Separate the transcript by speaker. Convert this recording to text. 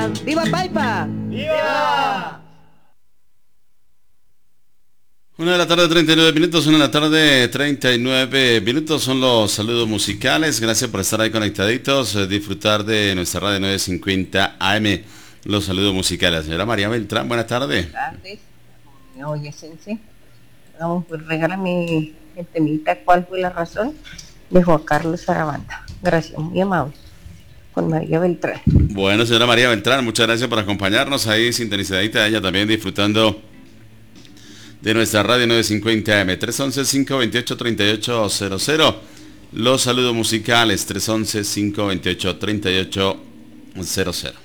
Speaker 1: ¡Viva Paipa!
Speaker 2: ¡Viva!
Speaker 3: 1 de la tarde, 39 minutos, 1 de la tarde, 39 minutos, son los saludos musicales. Gracias por estar ahí conectaditos, disfrutar de nuestra radio 950 AM, los saludos musicales. Señora María Beltrán, buenas tardes.
Speaker 4: Buenas tardes. Oye, Sense, vamos, pues regálame el temita, ¿cuál fue la razón? De Juan Carlos Sarabanda. Gracias, muy amable. Con María Beltrán.
Speaker 3: Bueno, señora María Beltrán, muchas gracias por acompañarnos ahí, sintonizadita, ella también disfrutando de nuestra radio 950 AM, 311-528-3800. Los saludos musicales, 311-528-3800.